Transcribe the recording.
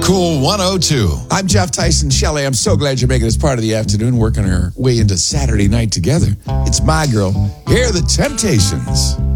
Cool 102. I'm Jeff Tyson Shelley. I'm so glad you're making this part of the afternoon, working our way into Saturday night together. It's my girl. Here are the Temptations.